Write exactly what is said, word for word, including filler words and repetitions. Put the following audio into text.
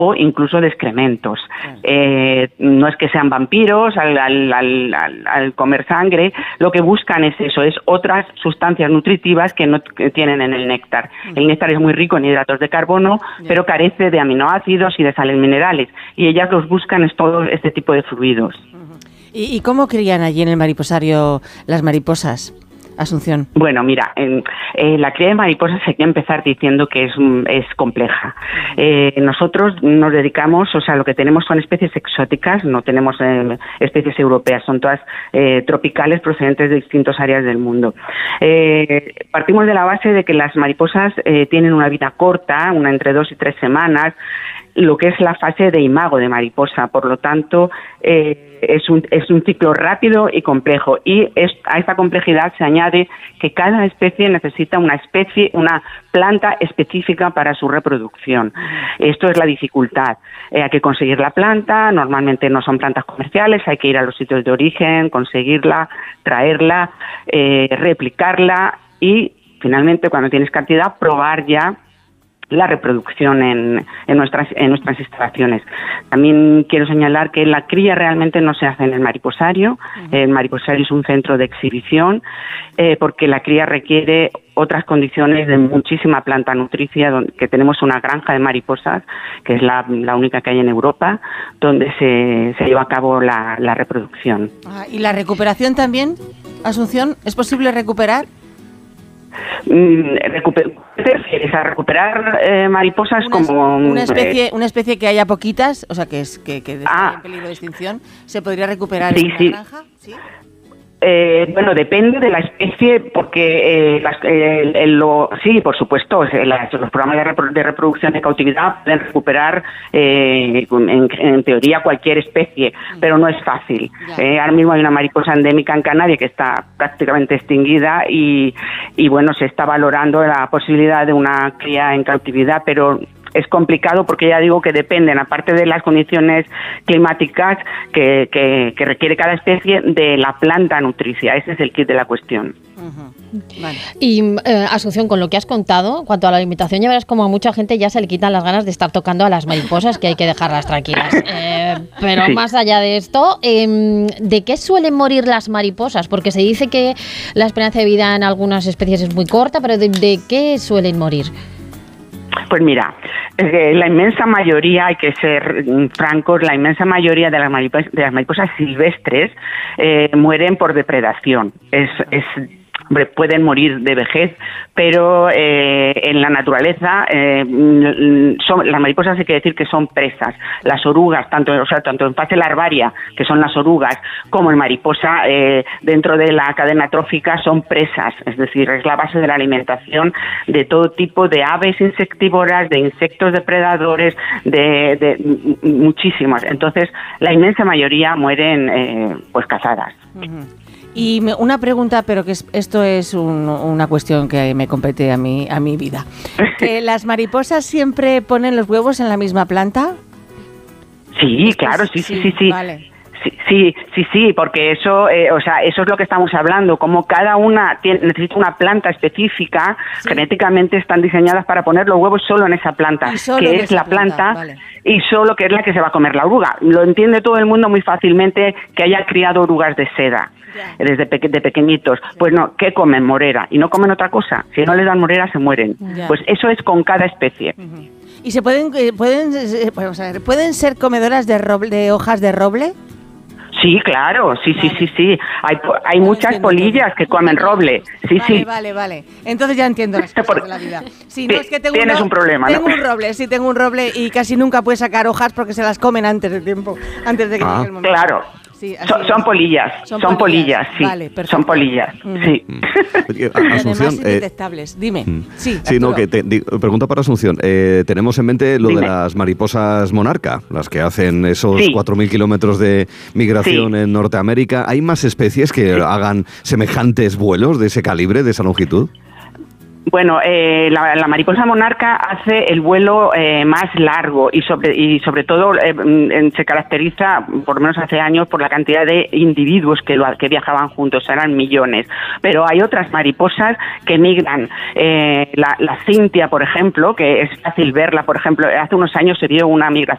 o incluso de excrementos. Eh, no es que sean vampiros al, al, al, al, al comer sangre, lo que buscan es eso, es otras sustancias nutritivas que no que tienen en el néctar. El néctar es muy rico en hidratos de carbono, pero carece de aminoácidos y de sales minerales, y ellas los buscan es todo este tipo de fluidos. ¿Y, y cómo crían allí en el mariposario las mariposas, Asunción? Bueno, mira, en, eh, la cría de mariposas hay que empezar diciendo que es, es compleja. Eh, nosotros nos dedicamos, o sea, lo que tenemos son especies exóticas, no tenemos eh, especies europeas, son todas eh, tropicales procedentes de distintas áreas del mundo. Eh, partimos de la base de que las mariposas eh, tienen una vida corta, una entre dos y tres semanas, lo que es la fase de imago de mariposa, por lo tanto eh, es un es un ciclo rápido y complejo, y es, a esta complejidad se añade que cada especie necesita una especie, una planta específica para su reproducción. Esto es la dificultad. Eh, hay que conseguir la planta, normalmente no son plantas comerciales, hay que ir a los sitios de origen, conseguirla, traerla, eh, replicarla y finalmente cuando tienes cantidad probar ya la reproducción en, en nuestras en nuestras instalaciones. También quiero señalar que la cría realmente no se hace en el mariposario. Uh-huh. El mariposario es un centro de exhibición eh, porque la cría requiere otras condiciones de muchísima planta nutricia, donde, que tenemos una granja de mariposas, que es la, la única que hay en Europa, donde se, se lleva a cabo la, la reproducción. Ah, ¿y la recuperación también, Asunción? ¿Es posible recuperar? Recuper- ¿Qué te refieres? ¿A recuperar eh, mariposas una, como...? Una especie, eh, una especie que haya poquitas, o sea, que, es, que, que está ah, en peligro de extinción, ¿se podría recuperar sí, en sí. la granja? ¿Sí? Eh, bueno, depende de la especie, porque eh, las, eh, el, lo, sí, por supuesto, las, los programas de, repro, de reproducción de cautividad pueden recuperar, eh, en, en teoría, cualquier especie, pero no es fácil. Eh, ahora mismo hay una mariposa endémica en Canarias que está prácticamente extinguida y, y, bueno, se está valorando la posibilidad de una cría en cautividad, pero es complicado porque ya digo que dependen, aparte de las condiciones climáticas que, que, que requiere cada especie, de la planta nutricia. Ese es el kit de la cuestión. Uh-huh. Vale. Y eh, Asunción, con lo que has contado, en cuanto a la alimentación, ya verás como a mucha gente ya se le quitan las ganas de estar tocando a las mariposas, que hay que dejarlas tranquilas. Eh, pero sí. Más allá de esto, eh, ¿de qué suelen morir las mariposas? Porque se dice que la esperanza de vida en algunas especies es muy corta, pero ¿de, de qué suelen morir? Pues mira, eh, la inmensa mayoría, hay que ser francos, la inmensa mayoría de las mariposas, de las mariposas silvestres eh, mueren por depredación. Es, es Hombre, pueden morir de vejez, pero eh, en la naturaleza eh, son, las mariposas hay que decir que son presas. Las orugas, tanto, o sea, tanto en fase larvaria, que son las orugas, como en mariposa, eh, dentro de la cadena trófica son presas, es decir, es la base de la alimentación de todo tipo de aves insectívoras, de insectos depredadores, de, de muchísimos. Entonces, la inmensa mayoría mueren eh, pues cazadas. Uh-huh. Y me, una pregunta, pero que es, esto es un, una cuestión que me compete a mi, a mi vida. ¿Que las mariposas siempre ponen los huevos en la misma planta? Sí, es claro, sí, sí, sí, sí. sí. Vale. Sí, sí, sí, sí, porque eso, eh, o sea, eso es lo que estamos hablando, como cada una tiene, necesita una planta específica, sí. Genéticamente están diseñadas para poner los huevos solo en esa planta, que es la planta, planta vale. Y solo que es la que se va a comer la oruga. Lo entiende todo el mundo muy fácilmente que haya criado orugas de seda. Ya. Desde peque- de pequeñitos, sí. Pues no, ¿qué comen? Morera, y no comen otra cosa, si no les dan morera se mueren, ya. Pues eso es con cada especie. Uh-huh. ¿Y se pueden, pueden, vamos a ver, pueden ser comedoras de, roble, de hojas de roble? Sí, claro, sí, vale. sí, sí, sí. Hay, hay no muchas polillas todo. Que comen roble. Sí, vale, sí. Vale, vale. Entonces ya entiendo las cosas Por, de la vida. Sí, no, es que tengo tienes un, un problema, tengo ¿no? un roble, sí, tengo un roble y casi nunca puedes sacar hojas porque se las comen antes de tiempo, antes de que ah. llegue el momento. Claro. Sí, son, son polillas, son, son polillas, polillas, sí, vale, son polillas, mm. sí. Oye, Asunción, y indetectables, eh, dime. Mm. Sí, sí no, que te, di, pregunta para Asunción. Eh, tenemos en mente lo dime. de las mariposas monarca, las que hacen esos sí. cuatro mil kilómetros de migración sí. en Norteamérica. ¿Hay más especies que sí. hagan semejantes vuelos de ese calibre, de esa longitud? Bueno, eh, la, la mariposa monarca hace el vuelo eh, más largo y sobre y sobre todo eh, se caracteriza, por lo menos hace años, por la cantidad de individuos que, lo, que viajaban juntos, eran millones. Pero hay otras mariposas que migran. Eh, la, la cintia, por ejemplo, que es fácil verla, por ejemplo, hace unos años se vio una migración